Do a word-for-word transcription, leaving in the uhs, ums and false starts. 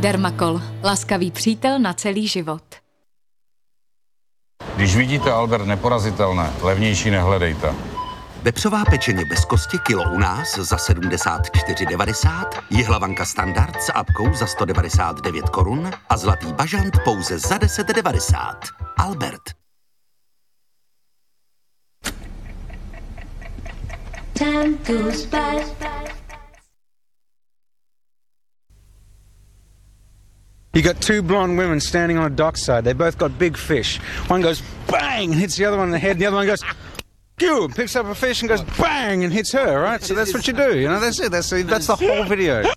Dermacol. Laskavý přítel na celý život. Když vidíte Albert neporazitelné, levnější nehledejte. Vepřová pečeně bez kosti kilo u nás za sedmdesát čtyři devadesát, jihlavanka standard s apkou za sto devadesát devět korun a zlatý bažant pouze za deset devadesát. Albert. Time goes by. You got two blonde women standing on a dockside. They both got big fish. One goes bang and hits the other one in the head, and the other one goes pew and picks up a fish and goes bang and hits her, right? So that's what you do, you know, that's it. That's the, that's the whole video.